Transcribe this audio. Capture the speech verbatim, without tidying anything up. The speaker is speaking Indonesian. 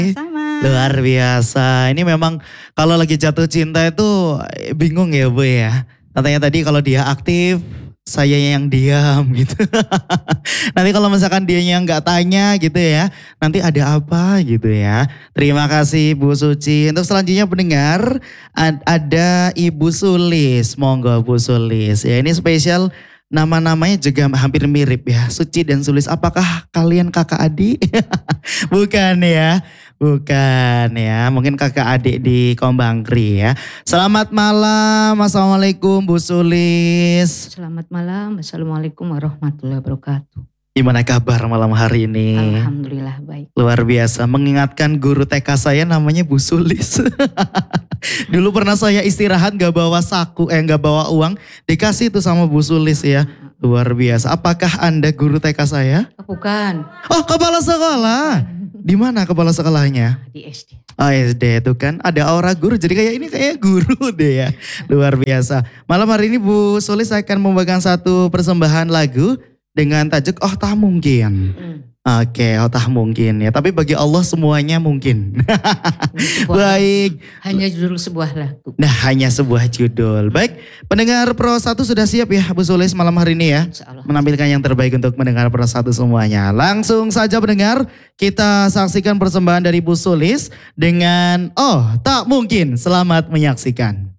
Sama. Luar biasa. Ini memang kalau lagi jatuh cinta itu bingung ya Bu ya. Katanya tadi kalau dia aktif, saya yang diam gitu. Nanti kalau misalkan dia yang nggak tanya gitu ya, nanti ada apa gitu ya. Terima kasih Bu Suci. Untuk selanjutnya pendengar ada Ibu Sulis. Monggo Bu Sulis. Ya ini spesial. Nama-namanya juga hampir mirip ya, Suci dan Sulis. Apakah kalian kakak adik? Bukan ya, bukan ya. Mungkin kakak adik di Kombangkri ya. Selamat malam, Assalamualaikum Bu Sulis. Selamat malam, Assalamualaikum warahmatullahi wabarakatuh. Gimana kabar malam hari ini? Alhamdulillah baik. Luar biasa, mengingatkan guru T K saya namanya Bu Sulis. Dulu pernah saya istirahat gak bawa saku, eh gak bawa uang, dikasih itu sama Bu Sulis ya. Luar biasa. Apakah Anda guru T K saya? Bukan. Oh, kepala sekolah. Di mana kepala sekolahnya? Di S D. Oh S D itu kan ada aura guru, jadi kayak ini kayak guru deh ya. Luar biasa. Malam hari ini Bu Sulis akan membagikan satu persembahan lagu dengan tajuk Oh Tak Mungkin. Hmm. Oke, oh tak mungkin ya. Tapi bagi Allah semuanya mungkin. Sebuah, Baik. hanya judul sebuah lagu. Nah hanya sebuah judul. Baik, pendengar Pro satu sudah siap ya Bu Sulis malam hari ini ya. Insya Allah. Menampilkan yang terbaik untuk mendengar Pro satu semuanya. Langsung saja pendengar, kita saksikan persembahan dari Bu Sulis dengan Oh Tak Mungkin. Selamat menyaksikan.